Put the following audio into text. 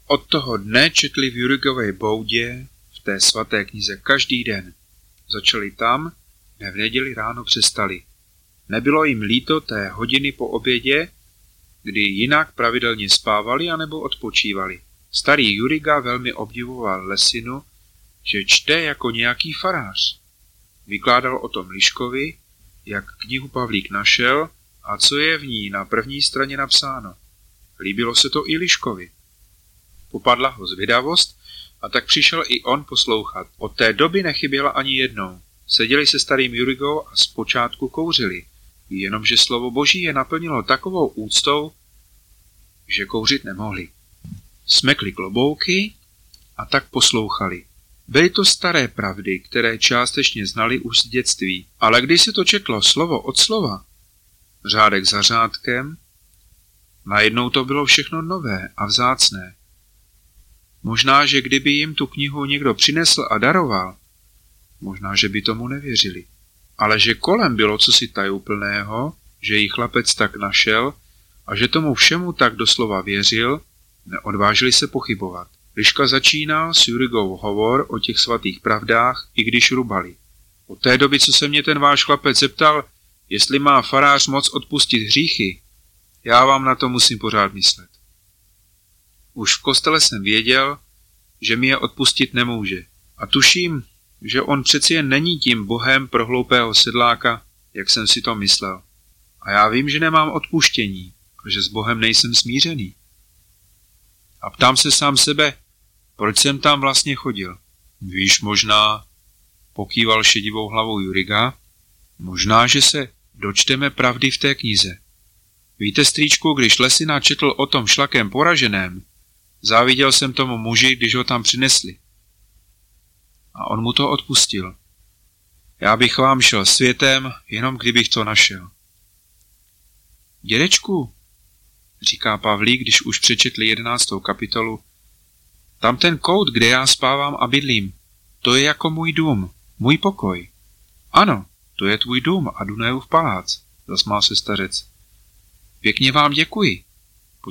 Od toho dne četli v Jurigově boudě v té svaté knize každý den. Začali tam, kde v neděli ráno přestali. Nebylo jim líto té hodiny po obědě, kdy jinak pravidelně spávali anebo odpočívali. Starý Juriga velmi obdivoval Lesinu, že čte jako nějaký farář. Vykládal o tom Liškovi, jak knihu Pavlík našel a co je v ní na první straně napsáno. Líbilo se to i Liškovi. Popadla ho zvědavost a tak přišel i on poslouchat. Od té doby nechyběla ani jednou. Seděli se starým Jurigou a zpočátku kouřili, jenomže slovo Boží je naplnilo takovou úctou, že kouřit nemohli. Smekli klobouky a tak poslouchali. Byly to staré pravdy, které částečně znali už z dětství, ale když se to četlo slovo od slova, řádek za řádkem, najednou to bylo všechno nové a vzácné. Možná, že kdyby jim tu knihu někdo přinesl a daroval, možná, že by tomu nevěřili. Ale že kolem bylo cosi tajuplného, že jí chlapec tak našel a že tomu všemu tak doslova věřil, neodvážili se pochybovat. Liška začínal s Jurigou hovor o těch svatých pravdách, i když rubali. Od té doby, co se mě ten váš chlapec zeptal, jestli má farář moc odpustit hříchy, já vám na to musím pořád myslet. Už v kostele jsem věděl, že mi je odpustit nemůže. A tuším, že on přeci jen není tím bohem pro hloupého sedláka, jak jsem si to myslel. A já vím, že nemám odpuštění a že s Bohem nejsem smířený. A ptám se sám sebe, proč jsem tam vlastně chodil. Víš, možná, pokýval šedivou hlavou Juriga, možná, že se dočteme pravdy v té knize. Víte, strýčku, když Lesina četl o tom šlakem poraženém, záviděl jsem tomu muži, když ho tam přinesli. A on mu to odpustil. Já bych vám šel světem, jenom kdybych to našel. Dědečku, říká Pavlík, když už přečetli 11. kapitolu, tam ten kout, kde já spávám a bydlím, to je jako můj dům, můj pokoj. Ano, to je tvůj dům a Dunajův palác, zasmál se stařec. Pěkně vám děkuji.